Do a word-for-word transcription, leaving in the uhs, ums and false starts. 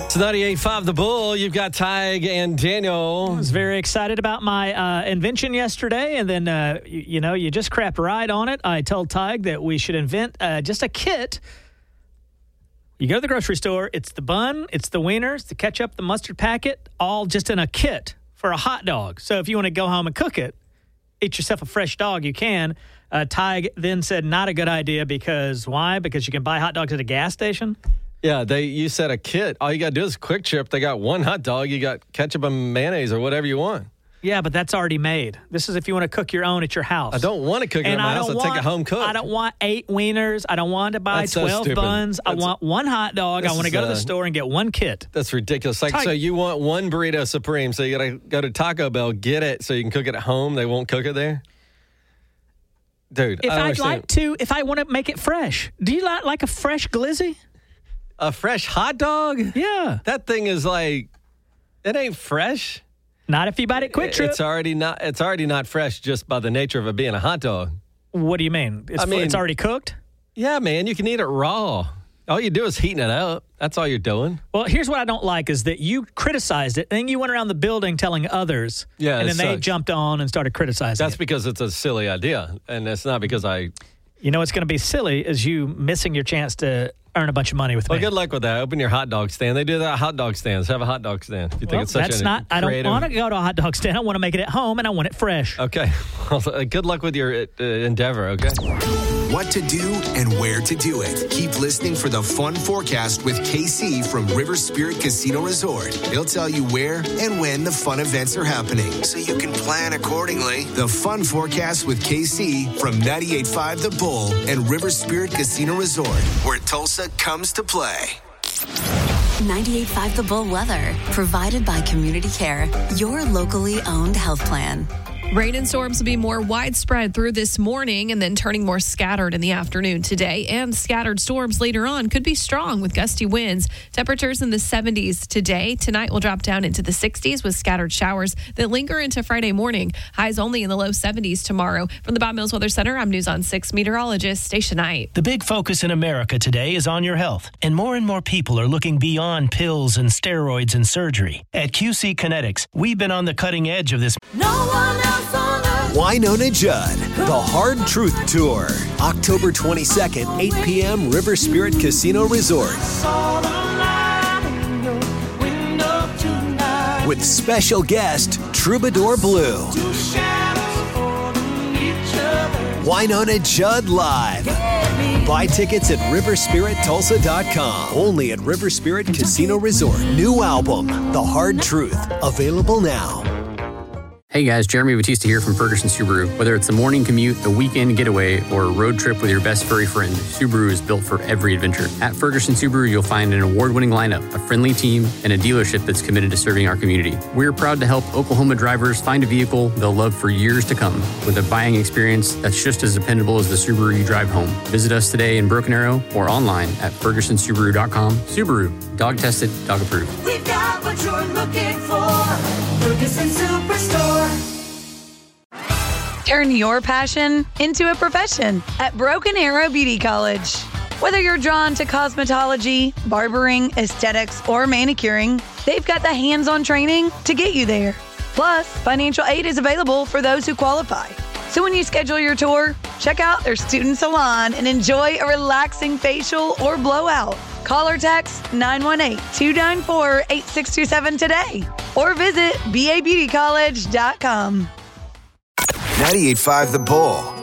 It's ninety-eight point five The Bull. You've got Tig and Daniel. I was very excited about my uh, invention yesterday, and then, uh, you, you know, you just crapped right on it. I told Tig that we should invent uh, just a kit. You go to the grocery store, it's the bun, it's the wieners, the ketchup, the mustard packet, all just in a kit for a hot dog. So if you want to go home and cook it, eat yourself a fresh dog, you can. Uh, Tig then said not a good idea because why? Because you can buy hot dogs at a gas station. Yeah, they. You said a kit. All you got to do is Quick Trip. They got one hot dog. You got ketchup and mayonnaise or whatever you want. Yeah, but that's already made. This is if you want to cook your own at your house. I don't want to cook it and at my I house. don't I'll want, take it home cooked. I don't want eight wieners. I don't want to buy That's so twelve stupid. buns. That's, I want one hot dog. I want to go to the uh, store and get one kit. That's ridiculous. Like, Tig- so you want one burrito supreme, so you got to go to Taco Bell, get it, so you can cook it at home. They won't cook it there? Dude, If I don't I'd understand. like to, if I want to make it fresh, do you like, like a fresh glizzy? A fresh hot dog? Yeah. That thing is like, it ain't fresh. Not if you buy it at Quick Trip. It's already not. It's already not fresh just by the nature of it being a hot dog. What do you mean? It's, I mean- it's already cooked? Yeah, man, you can eat it raw. All you do is heating it up. That's all you're doing. Well, here's what I don't like is that you criticized it, and then you went around the building telling others, Yeah, and it then they sucks. jumped on and started criticizing That's it. because it's a silly idea, and it's not because I. You know what's going to be silly is you missing your chance to earn a bunch of money with Well, me. good luck with that. Open your hot dog stand. They do that at hot dog stands. Have a hot dog stand. If you think Well, it's such that's a not. I don't creative- want to go to a hot dog stand. I want to make it at home, and I want it fresh. Okay. Well, good luck with your uh, endeavor. Okay. What to do and where to do it. Keep listening for the fun forecast with K C from River Spirit Casino Resort. He'll tell you where and when the fun events are happening, so you can plan accordingly. The fun forecast with K C from ninety-eight point five The Bull and River Spirit Casino Resort, where Tulsa comes to play. ninety-eight point five The Bull weather, provided by Community Care, your locally owned health plan. Rain and storms will be more widespread through this morning and then turning more scattered in the afternoon today. And scattered storms later on could be strong with gusty winds. Temperatures in the seventies today. Tonight will drop down into the sixties with scattered showers that linger into Friday morning. Highs only in the low seventies tomorrow. From the Bob Mills Weather Center, I'm News on six meteorologist Stacia Knight. The big focus in America today is on your health, and more and more people are looking beyond pills and steroids and surgery. At Q C Kinetics, we've been on the cutting edge of this. No one else on earth. Wynonna Judd, The Hard Truth Tour. October twenty-second, eight p.m., River Spirit Casino Resort. With special guest, Troubadour Blue. Wynonna Judd Live. Buy tickets at river spirit tulsa dot com. Only at River Spirit Casino Resort. New album, The Hard Truth. Available now. Hey guys, Jeremy Batista here from Ferguson Subaru. Whether it's a morning commute, a weekend getaway, or a road trip with your best furry friend, Subaru is built for every adventure. At Ferguson Subaru, you'll find an award-winning lineup, a friendly team, and a dealership that's committed to serving our community. We're proud to help Oklahoma drivers find a vehicle they'll love for years to come, with a buying experience that's just as dependable as the Subaru you drive home. Visit us today in Broken Arrow or online at ferguson subaru dot com. Subaru, dog tested, dog approved. We've got what you're looking for. Ferguson Superstore. Turn your passion into a profession at Broken Arrow Beauty College. Whether you're drawn to cosmetology, barbering, aesthetics, or manicuring, they've got the hands-on training to get you there. Plus, financial aid is available for those who qualify. So when you schedule your tour, check out their student salon and enjoy a relaxing facial or blowout. Call or text nine one eight, two nine four, eight six two seven today or visit b a beauty college dot com. ninety-eight point five The Bull